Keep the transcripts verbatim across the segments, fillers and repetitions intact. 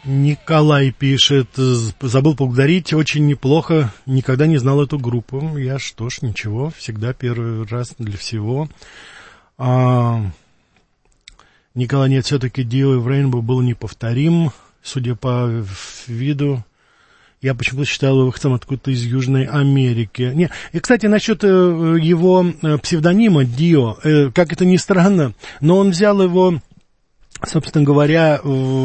Николай пишет, забыл поблагодарить, очень неплохо, никогда не знал эту группу. Я что ж, ничего, всегда первый раз для всего. А, Николай, нет, все-таки Dio в Rainbow был неповторим, судя по виду. Я почему-то считал его выходцем откуда-то из Южной Америки. Не, и, кстати, насчет его псевдонима Dio, как это ни странно, но он взял его... Собственно говоря,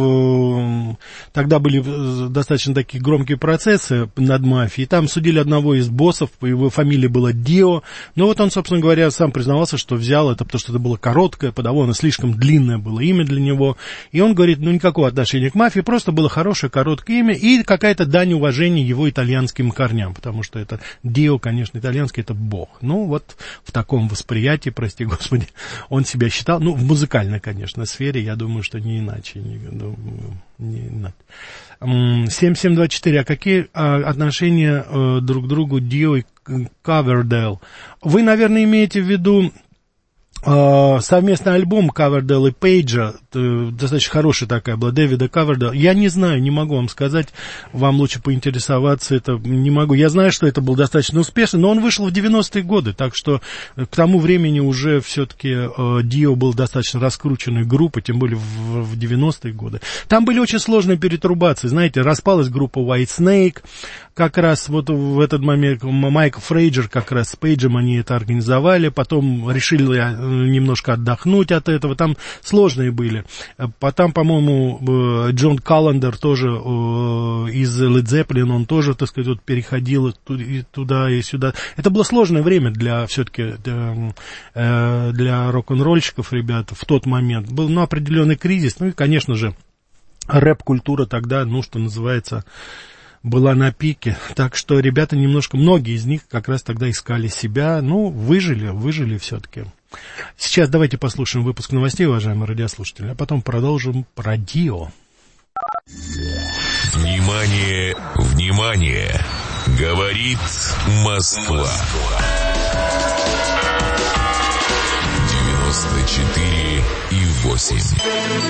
тогда были достаточно такие громкие процессы над мафией. Там судили одного из боссов, его фамилия была Дио. Но вот он, собственно говоря, сам признавался, что взял это, потому что это было короткое, довольно слишком длинное было имя для него. И он говорит, ну, никакого отношения к мафии, просто было хорошее, короткое имя и какая-то дань уважения его итальянским корням. Потому что это Дио, конечно, итальянский, это бог. Ну, вот в таком восприятии, прости господи, он себя считал, ну, в музыкальной, конечно, сфере, я думаю, Думаю, что не иначе. Не, не иначе. семь семь два четыре. А какие а, отношения а, друг к другу Дио и Ковердейл? Вы, наверное, имеете в виду а, совместный альбом Ковердейл и Пейджа. Достаточно хорошая такая была, Дэвида Ковердейла. Я не знаю, не могу вам сказать. Вам лучше поинтересоваться. Это не могу. Я знаю, что это был достаточно успешно, но он вышел в девяностые годы, так что к тому времени уже все-таки э, Дио был достаточно раскрученной группой, тем более в, в девяностые годы. Там были очень сложные перетрубации. Знаете, распалась группа White Snake. Как раз вот в этот момент Майк Фрейджер как раз с Пейджем они это организовали. Потом решили немножко отдохнуть от этого. Там сложные были. Потом, по-моему, Джон Каллендер тоже из Led Zeppelin, он тоже, так сказать, вот переходил туда и сюда. Это было сложное время для, все-таки, для, для рок-н-ролльщиков, ребят, в тот момент. Был, ну, определенный кризис. Ну, и, конечно же, рэп-культура тогда, ну, что называется, была на пике. Так что ребята немножко, многие из них как раз тогда искали себя. Ну, выжили, выжили все-таки. Сейчас давайте послушаем выпуск новостей, уважаемые радиослушатели, а потом продолжим про Дио. Внимание, внимание! Говорит Москва. девяносто четыре и восемь.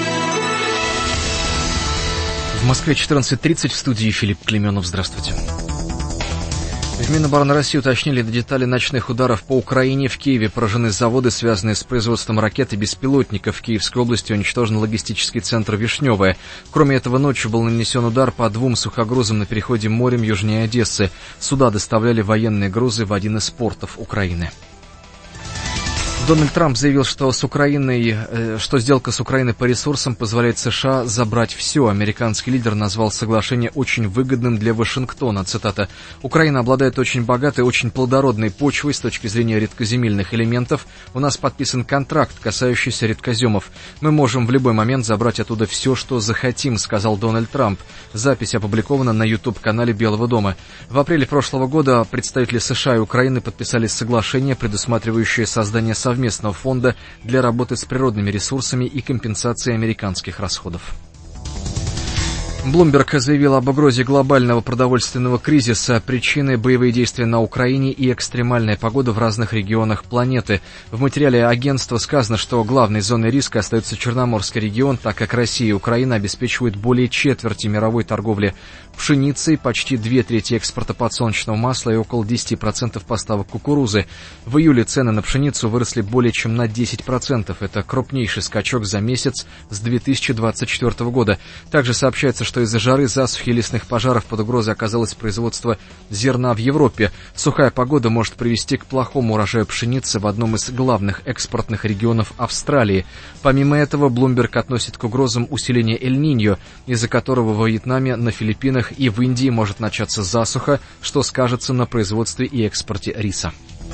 В Москве четырнадцать тридцать, в студии Филипп Клеменов. Здравствуйте. В Минобороны России уточнили детали ночных ударов по Украине. В Киеве поражены заводы, связанные с производством ракет и беспилотников. В Киевской области уничтожен логистический центр «Вишневое». Кроме этого, ночью был нанесен удар по двум сухогрузам на переходе морем южнее Одессы. Суда доставляли военные грузы в один из портов Украины. Дональд Трамп заявил, что с Украиной, что сделка с Украиной по ресурсам позволяет США забрать все. Американский лидер назвал соглашение очень выгодным для Вашингтона. Цитата: «Украина обладает очень богатой, очень плодородной почвой с точки зрения редкоземельных элементов. У нас подписан контракт, касающийся редкоземов. Мы можем в любой момент забрать оттуда все, что захотим», — сказал Дональд Трамп. Запись опубликована на YouTube-канале Белого дома. В апреле прошлого года представители США и Украины подписали соглашение, предусматривающее создание совместного совместного фонда для работы с природными ресурсами и компенсации американских расходов. Блумберг заявил об угрозе глобального продовольственного кризиса. Причины — боевые действия на Украине и экстремальная погода в разных регионах планеты. В материале агентства сказано, что главной зоной риска остается Черноморский регион, так как Россия и Украина обеспечивают более четверти мировой торговли пшеницей, почти две трети экспорта подсолнечного масла и около десять процентов поставок кукурузы. В июле цены на пшеницу выросли более чем на десять процентов. Это крупнейший скачок за месяц с две тысячи двадцать четвёртого года. Также сообщается, что из-за жары, засухи и лесных пожаров под угрозой оказалось производство зерна в Европе. Сухая погода может привести к плохому урожаю пшеницы в одном из главных экспортных регионов Австралии. Помимо этого, Блумберг относит к угрозам усиления Эль-Ниньо, из-за которого во Вьетнаме, на Филиппинах и в Индии может начаться засуха, что скажется на производстве и экспорте риса.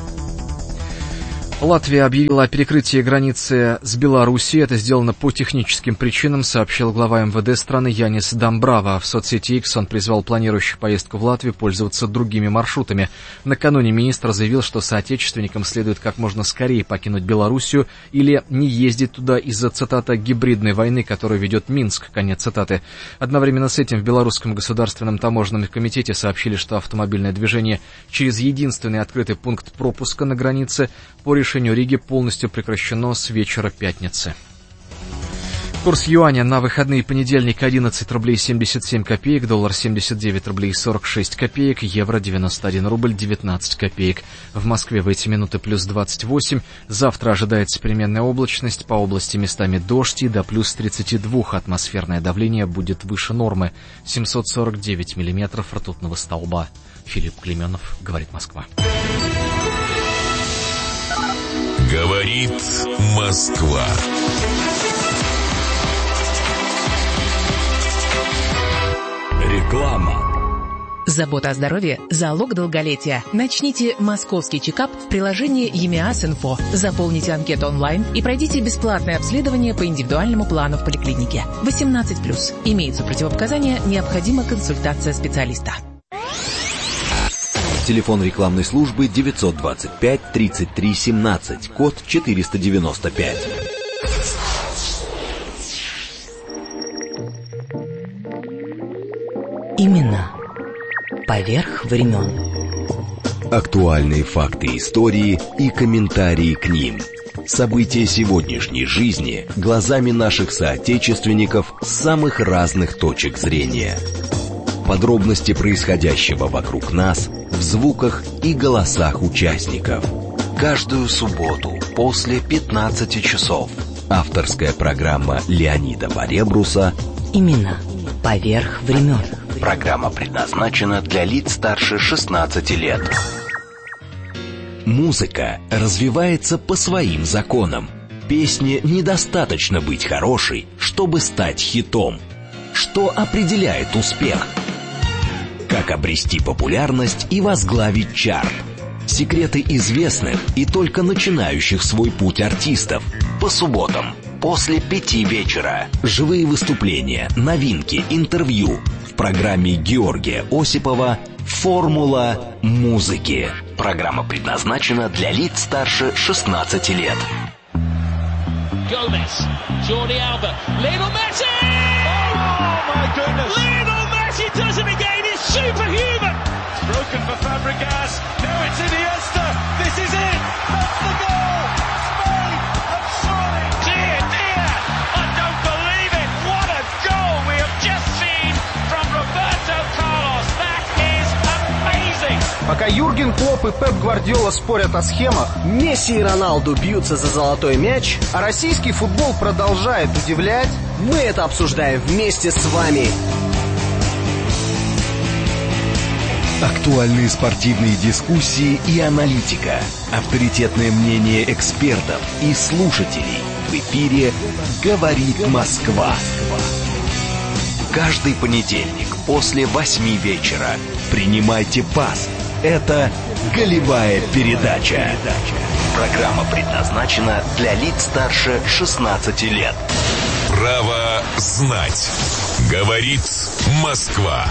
Латвия объявила о перекрытии границы с Белоруссией. Это сделано по техническим причинам, сообщил глава эм вэ дэ страны Янис Дамбрава. В соцсети X он призвал планирующих поездку в Латвию пользоваться другими маршрутами. Накануне министр заявил, что соотечественникам следует как можно скорее покинуть Белоруссию или не ездить туда из-за, цитата, «гибридной войны, которую ведет Минск», конец цитаты. Одновременно с этим в Белорусском государственном таможенном комитете сообщили, что автомобильное движение через единственный открытый пункт пропуска на границе по решению Риги полностью прекращено с вечера пятницы. Курс юаня на выходные понедельник одиннадцать рублей семьдесят семь копеек, доллар семьдесят девять рублей сорок шесть копеек, евро девяносто один рубль девятнадцать копеек. В Москве в эти минуты плюс двадцать восемь. Завтра ожидается переменная облачность, по области местами дождь и до плюс тридцать два. Атмосферное давление будет выше нормы, семьсот сорок девять миллиметров ртутного столба. Филипп Клименов, говорит Москва. Говорит Москва. Реклама. Забота о здоровье – залог долголетия. Начните московский чекап в приложении ЕМИАС-Инфо. Заполните анкету онлайн и пройдите бесплатное обследование по индивидуальному плану в поликлинике. восемнадцать плюс. Имеются противопоказания, необходима консультация специалиста. Телефон рекламной службы девятьсот двадцать пять тридцать три семнадцать, код четыреста девяносто пять. Именно поверх времен. Актуальные факты истории и комментарии к ним. События сегодняшней жизни глазами наших соотечественников с самых разных точек зрения. Подробности происходящего вокруг нас в звуках и голосах участников. Каждую субботу после пятнадцати часов. Авторская программа Леонида Баребруса Именно поверх времен. Программа предназначена для лиц старше шестнадцати лет. Музыка развивается по своим законам. Песне недостаточно быть хорошей, чтобы стать хитом. Что определяет успех? Как обрести популярность и возглавить чарт? Секреты известных и только начинающих свой путь артистов. По субботам после пяти вечера. Живые выступления, новинки, интервью. В программе Георгия Осипова «Формула музыки». Программа предназначена для лиц старше шестнадцати лет. Gomez, Jordi Alba, Lionel Messi! Oh my goodness! Lionel Messi does it again, he's superhuman! It's broken for Fabregas, now it's Iniesta, this is it! That's the goal! Spain have surely! Dear, dear! I don't believe it! What a goal we have just seen from Roberto Carlos! That is amazing! Пока Юрген Клопп и Пеп Гвардиола спорят о схемах, Месси и Роналду бьются за золотой мяч, а российский футбол продолжает удивлять, мы это обсуждаем вместе с вами. Актуальные спортивные дискуссии и аналитика. Авторитетное мнение экспертов и слушателей. В эфире «Говорит Москва». Каждый понедельник после восьми вечера принимайте пас. Это «Голевая передача». Программа предназначена для лиц старше шестнадцати лет. Право знать. Говорит Москва.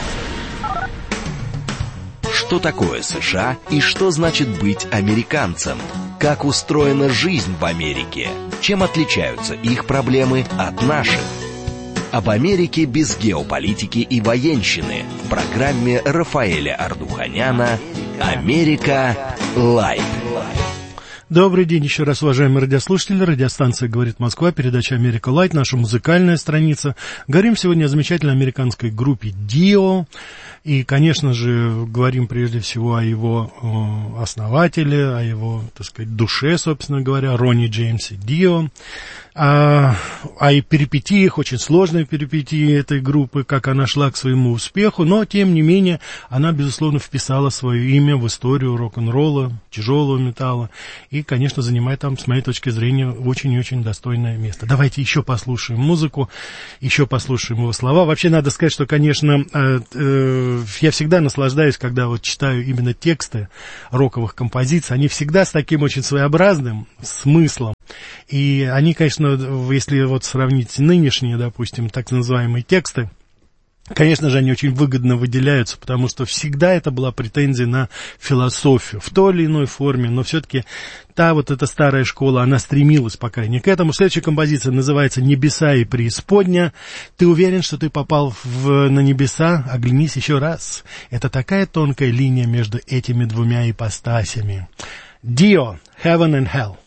Что такое США и что значит быть американцем? Как устроена жизнь в Америке? Чем отличаются их проблемы от наших? Об Америке без геополитики и военщины в программе Рафаэля Ардуханяна «Америка Лайв». Добрый день еще раз, уважаемые радиослушатели. Радиостанция «Говорит Москва», передача «Америка Лайт», наша музыкальная страница. Говорим сегодня о замечательной американской группе Дио. И, конечно же, говорим прежде всего о его э, основателе, о его, так сказать, душе, собственно говоря, Ронни Джеймсе Дио. О, о перипетиях, очень сложной перипетии этой группы, как она шла к своему успеху, но, тем не менее, она, безусловно, вписала свое имя в историю рок-н-ролла, тяжелого металла, и, конечно, занимает там, с моей точки зрения, очень и очень достойное место. Давайте еще послушаем музыку, еще послушаем его слова. Вообще, надо сказать, что, конечно, э, э, я всегда наслаждаюсь, когда вот читаю именно тексты роковых композиций, они всегда с таким очень своеобразным смыслом, и они, конечно, если вот сравнить нынешние, допустим, так называемые тексты, конечно же, они очень выгодно выделяются, потому что всегда это была претензия на философию в той или иной форме, но все-таки та вот эта старая школа, она стремилась, по крайней мере, к этому. Следующая композиция называется «Небеса и преисподня». Ты уверен, что ты попал в, на небеса? Оглянись еще раз. Это такая тонкая линия между этими двумя ипостасями. Dio, Heaven and Hell.